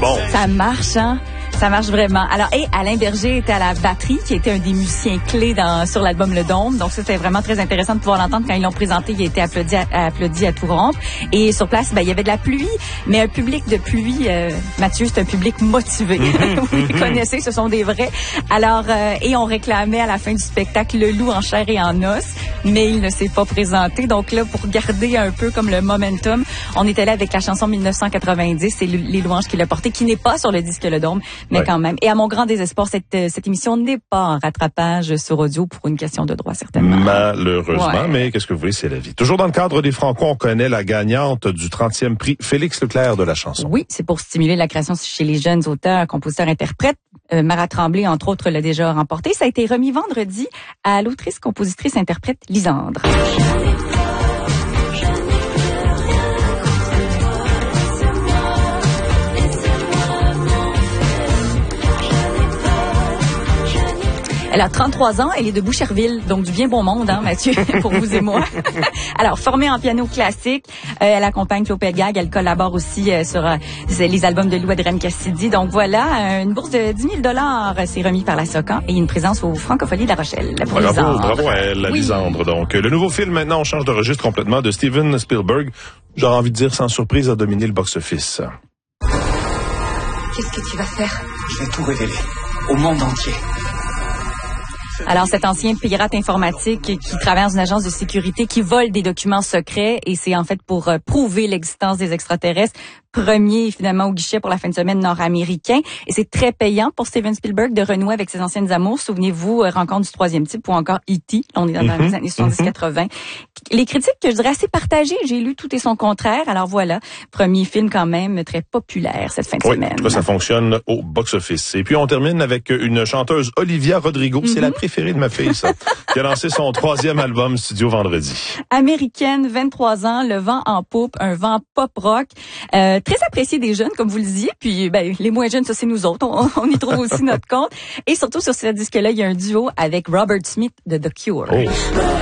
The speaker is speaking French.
bon. Ça marche, hein? Ça marche vraiment. Alors, et Alain Berger était à la batterie, qui était un des musiciens clés sur l'album Le Dôme. Donc, ça, c'était vraiment très intéressant de pouvoir l'entendre. Quand ils l'ont présenté, il a été applaudi à tout rompre. Et sur place, il y avait de la pluie, mais un public de pluie, Mathieu, c'est un public motivé. Vous les connaissez, ce sont des vrais. Alors, et on réclamait à la fin du spectacle le loup en chair et en os, mais il ne s'est pas présenté. Donc là, pour garder un peu comme le momentum, on était là avec la chanson 1990, c'est Les Louanges qui l'a porté, qui n'est pas sur le disque Le Dôme, mais quand même. Et à mon grand désespoir, cette émission n'est pas en rattrapage sur audio pour une question de droit, certainement. Malheureusement, mais qu'est-ce que vous voulez, c'est la vie. Toujours dans le cadre des Franco, on connaît la gagnante du 30e prix, Félix Leclerc de la chanson. Oui, c'est pour stimuler la création chez les jeunes auteurs, compositeurs, interprètes. Mara Tremblay, entre autres, l'a déjà remporté. Ça a été remis vendredi à l'autrice, compositrice, interprète Lisandre. Elle a 33 ans, elle est de Boucherville, donc du bien bon monde, hein, Mathieu, pour vous et moi. Alors, formée en piano classique, elle accompagne Claude Pelgag, elle collabore aussi sur les albums de Lou Adrienne Cassidy. Donc voilà, une bourse de 10 000 $, c'est remis par la SOCAN et une présence au Francopholies de La Rochelle. Bravo à elle, Lisandre. Donc, le nouveau film, maintenant, on change de registre complètement, de Steven Spielberg. J'aurais envie de dire, sans surprise, a dominé le box-office. Qu'est-ce que tu vas faire? Je vais tout révéler, au monde entier. Alors, cet ancien pirate informatique qui travaille dans une agence de sécurité, qui vole des documents secrets, et c'est en fait pour prouver l'existence des extraterrestres. Premier, finalement, au guichet pour la fin de semaine nord-américain. Et c'est très payant pour Steven Spielberg de renouer avec ses anciennes amours. Souvenez-vous, Rencontre du troisième type ou encore E.T. On est dans les années 70-80. Les critiques, que je dirais, assez partagées. J'ai lu tout et son contraire. Alors voilà, premier film quand même très populaire cette fin de semaine. En tout cas, ça fonctionne au box-office. Et puis, on termine avec une chanteuse, Olivia Rodrigo. C'est la préférée de ma fille, ça. Qui a lancé son 3e album studio vendredi. Américaine, 23 ans, le vent en poupe, un vent pop-rock. Très apprécié des jeunes, comme vous le disiez. Puis, les moins jeunes, ça, c'est nous autres. On y trouve aussi notre compte. Et surtout, sur ce disque-là, il y a un duo avec Robert Smith de The Cure. Oh.